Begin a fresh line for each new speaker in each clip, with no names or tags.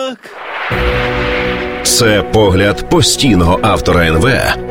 ранок.
Це погляд постійного автора НВ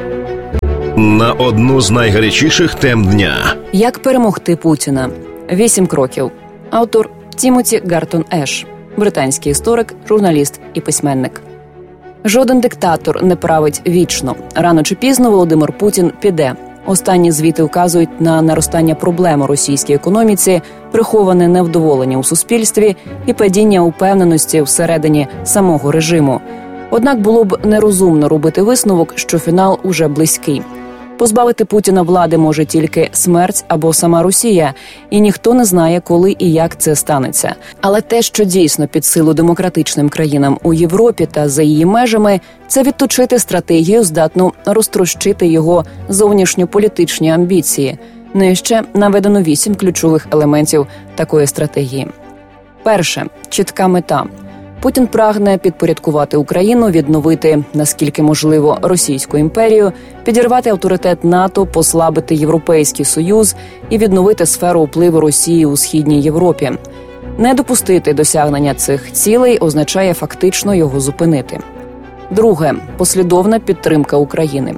на одну з найгарячіших тем дня.
Як перемогти Путіна? 8 кроків. Автор Тімоті Гартон Еш, британський історик, журналіст і письменник. Жоден диктатор не править вічно. Рано чи пізно Володимир Путін піде. Останні звіти вказують на наростання проблем у російській економіці, приховане невдоволення у суспільстві і падіння упевненості всередині самого режиму. Однак було б нерозумно робити висновок, що фінал уже близький. Позбавити Путіна влади може тільки смерть або сама Росія, і ніхто не знає, коли і як це станеться. Але те, що дійсно під силу демократичним країнам у Європі та за її межами, це відточити стратегію, здатну розтрощити його зовнішньополітичні амбіції. Нижче наведено 8 ключових елементів такої стратегії. Перше – чітка мета. Путін прагне підпорядкувати Україну, відновити, наскільки можливо, Російську імперію, підірвати авторитет НАТО, послабити Європейський Союз і відновити сферу впливу Росії у Східній Європі. Не допустити досягнення цих цілей означає фактично його зупинити. Друге – послідовна підтримка України.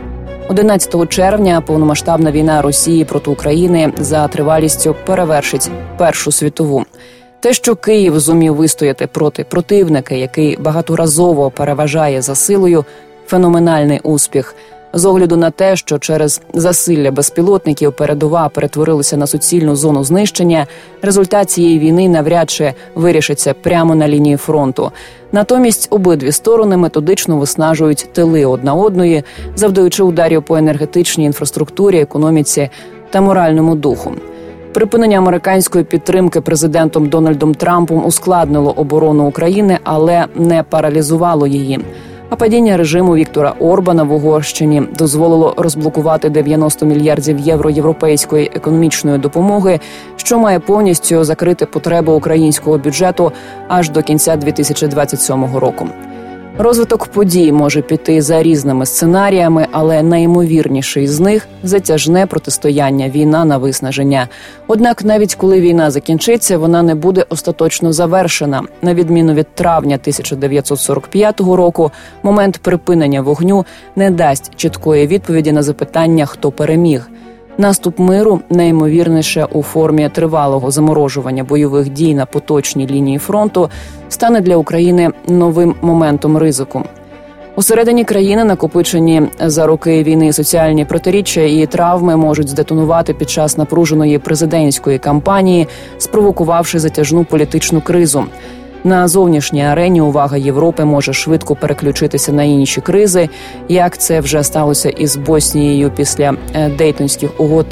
11 червня повномасштабна війна Росії проти України за тривалістю перевершить Першу світову. Те, що Київ зумів вистояти проти противника, який багаторазово переважає за силою, феноменальний успіх. З огляду на те, що через засилля безпілотників передова перетворилася на суцільну зону знищення, результат цієї війни навряд чи вирішиться прямо на лінії фронту. Натомість обидві сторони методично виснажують тили одна одної, завдаючи ударів по енергетичній інфраструктурі, економіці та моральному духу. Припинення американської підтримки президентом Дональдом Трампом ускладнило оборону України, але не паралізувало її. А падіння режиму Віктора Орбана в Угорщині дозволило розблокувати 90 мільярдів євро європейської економічної допомоги, що має повністю закрити потреби українського бюджету аж до кінця 2027 року. Розвиток подій може піти за різними сценаріями, але найімовірніший з них – затяжне протистояння, війна на виснаження. Однак навіть коли війна закінчиться, вона не буде остаточно завершена. На відміну від травня 1945 року, момент припинення вогню не дасть чіткої відповіді на запитання, хто переміг. Наступ миру найімовірніше у формі тривалого заморожування бойових дій на поточній лінії фронту стане для України новим моментом ризику. Усередині країни накопичені за роки війни соціальні протиріччя і травми можуть здетонувати під час напруженої президентської кампанії, спровокувавши затяжну політичну кризу. На зовнішній арені увага Європи може швидко переключитися на інші кризи, як це вже сталося із Боснією після Дейтонських угод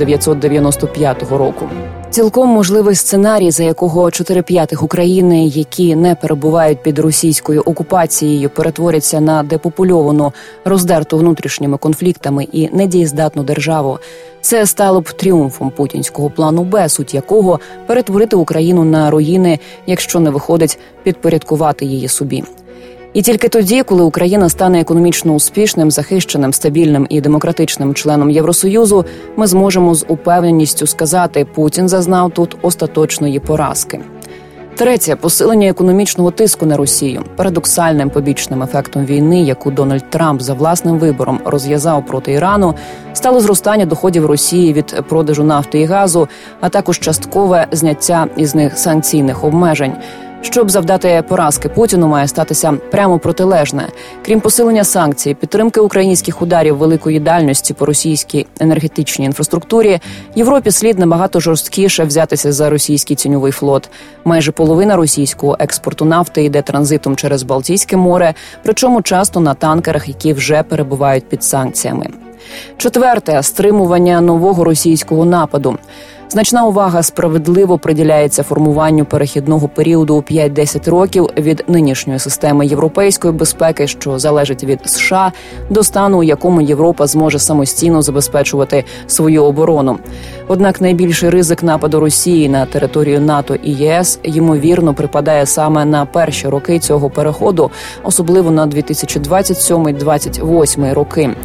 1995 року. Цілком можливий сценарій, за якого 4/5 України, які не перебувають під російською окупацією, перетворяться на депопульовану, роздерту внутрішніми конфліктами і недієздатну державу. Це стало б тріумфом путінського плану Б, суть якого – перетворити Україну на руїни, якщо не виходить підпорядкувати її собі. І тільки тоді, коли Україна стане економічно успішним, захищеним, стабільним і демократичним членом Євросоюзу, ми зможемо з упевненістю сказати, Путін зазнав тут остаточної поразки. Третє – посилення економічного тиску на Росію. Парадоксальним побічним ефектом війни, яку Дональд Трамп за власним вибором розв'язав проти Ірану, стало зростання доходів Росії від продажу нафти і газу, а також часткове зняття із них санкційних обмежень. Щоб завдати поразки Путіну, має статися прямо протилежне. Крім посилення санкцій, підтримки українських ударів великої дальності по російській енергетичній інфраструктурі, Європі слід набагато жорсткіше взятися за російський тіньовий флот. Майже половина російського експорту нафти йде транзитом через Балтійське море, причому часто на танкерах, які вже перебувають під санкціями. Четверте – стримування нового російського нападу. Значна увага справедливо приділяється формуванню перехідного періоду у 5-10 років від нинішньої системи європейської безпеки, що залежить від США, до стану, у якому Європа зможе самостійно забезпечувати свою оборону. Однак найбільший ризик нападу Росії на територію НАТО і ЄС, ймовірно, припадає саме на перші роки цього переходу, особливо на 2027-2028 роки.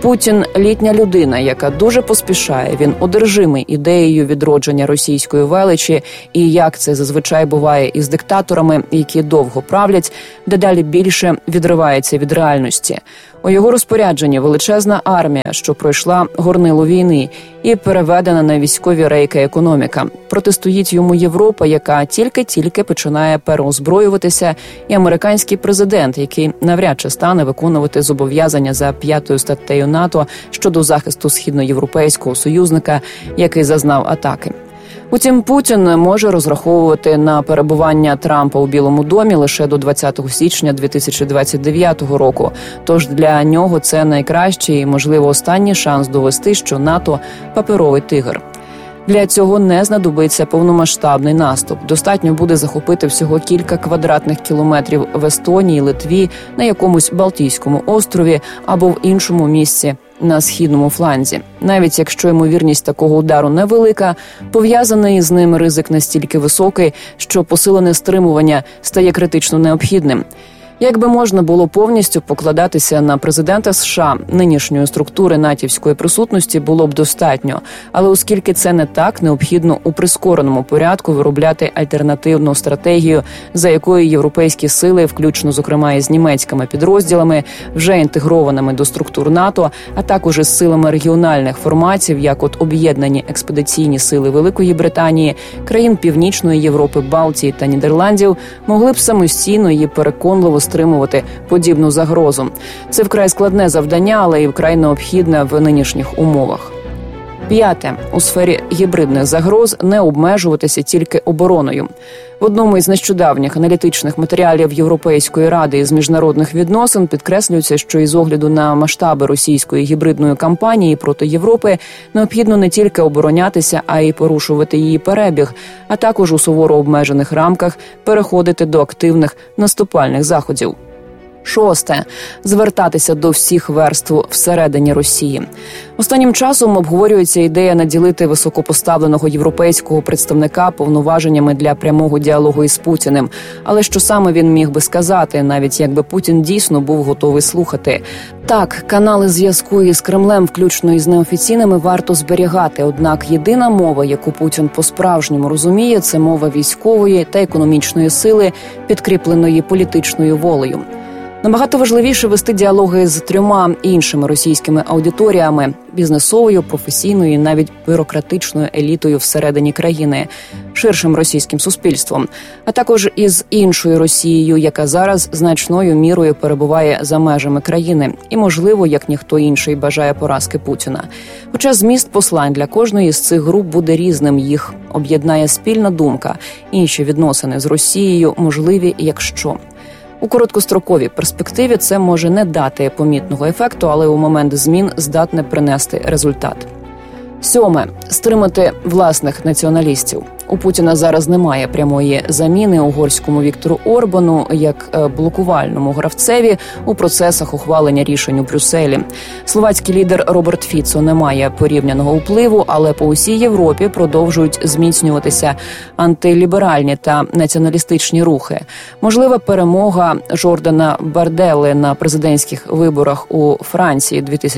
Путін – літня людина, яка дуже поспішає. Він одержимий ідеєю відродження російської величі, і як це зазвичай буває із диктаторами, які довго правлять, дедалі більше відривається від реальності. У його розпорядженні величезна армія, що пройшла горнило війни і переведена на військові рейки економіка. Протистоїть йому Європа, яка тільки-тільки починає переозброюватися, і американський президент, який навряд чи стане виконувати зобов'язання за 5-ю статтею НАТО щодо захисту східноєвропейського союзника, який зазнав атаки. Утім, Путін може розраховувати на перебування Трампа у Білому домі лише до 20 січня 2029 року. Тож для нього це найкращий і, можливо, останній шанс довести, що НАТО – паперовий тигр. Для цього не знадобиться повномасштабний наступ. Достатньо буде захопити всього кілька квадратних кілометрів в Естонії, Литві, на якомусь Балтійському острові або в іншому місці на східному фланзі. Навіть якщо ймовірність такого удару невелика, пов'язаний з ним ризик настільки високий, що посилене стримування стає критично необхідним. Якби можна було повністю покладатися на президента США, нинішньої структури натівської присутності було б достатньо. Але оскільки це не так, необхідно у прискореному порядку виробляти альтернативну стратегію, за якою європейські сили, включно, зокрема, із німецькими підрозділами, вже інтегрованими до структур НАТО, а також із силами регіональних форматів, як от об'єднані експедиційні сили Великої Британії, країн Північної Європи, Балтії та Нідерландів, могли б самостійно і переконливо стримувати подібну загрозу. Це вкрай складне завдання, але і вкрай необхідне в нинішніх умовах. 5. У сфері гібридних загроз не обмежуватися тільки обороною. В одному із нещодавніх аналітичних матеріалів Європейської ради із міжнародних відносин підкреслюється, що із огляду на масштаби російської гібридної кампанії проти Європи необхідно не тільки оборонятися, а й порушувати її перебіг, а також у суворо обмежених рамках переходити до активних наступальних заходів. 6. Звертатися до всіх верств всередині Росії. Останнім часом обговорюється ідея наділити високопоставленого європейського представника повноваженнями для прямого діалогу із Путіним. Але що саме він міг би сказати, навіть якби Путін дійсно був готовий слухати? Так, канали зв'язку із Кремлем, включно із неофіційними, варто зберігати. Однак єдина мова, яку Путін по-справжньому розуміє, це мова військової та економічної сили, підкріпленої політичною волею. Набагато важливіше вести діалоги з 3 іншими російськими аудиторіями – бізнесовою, професійною і навіть бюрократичною елітою всередині країни, ширшим російським суспільством, а також із іншою Росією, яка зараз значною мірою перебуває за межами країни і, можливо, як ніхто інший бажає поразки Путіна. Хоча зміст послань для кожної з цих груп буде різним, їх об'єднає спільна думка, інші відносини з Росією можливі, якщо... У короткостроковій перспективі це може не дати помітного ефекту, але у момент змін здатне принести результат. 7. Стримати власних націоналістів. У Путіна зараз немає прямої заміни угорському Віктору Орбану як блокувальному гравцеві у процесах ухвалення рішень у Брюсселі. Словацький лідер Роберт Фіцо не має порівняного впливу, але по усій Європі продовжують зміцнюватися антиліберальні та націоналістичні рухи. Можлива перемога Жордана Бардели на президентських виборах у Франції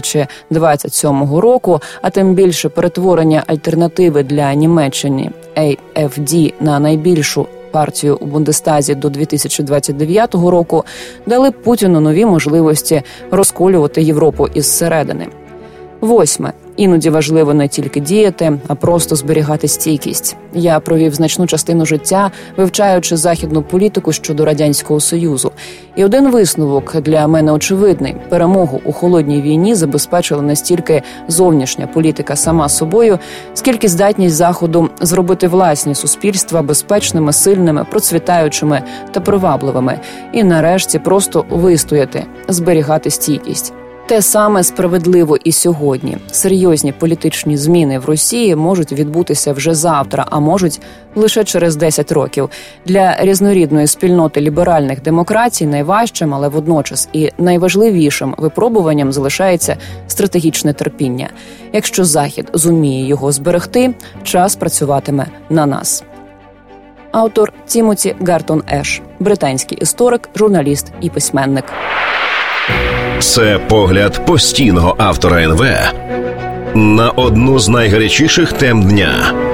2027 року, а тим більше перетворення альтернативи для Німеччини AfD на найбільшу партію у Бундестазі до 2029 року, дали Путіну нові можливості розколювати Європу із середини. 8. Іноді важливо не тільки діяти, а просто зберігати стійкість. Я провів значну частину життя, вивчаючи західну політику щодо Радянського Союзу. І один висновок для мене очевидний. Перемогу у холодній війні забезпечила не стільки зовнішня політика сама собою, скільки здатність Заходу зробити власні суспільства безпечними, сильними, процвітаючими та привабливими. І нарешті просто вистояти, зберігати стійкість. Те саме справедливо і сьогодні. Серйозні політичні зміни в Росії можуть відбутися вже завтра, а можуть лише через 10 років. Для різнорідної спільноти ліберальних демократій найважчим, але водночас і найважливішим випробуванням залишається стратегічне терпіння. Якщо Захід зуміє його зберегти, час працюватиме на нас. Автор Тімоті Гартон Еш, британський історик, журналіст і письменник.
Це погляд постійного автора НВ на одну з найгарячіших тем дня.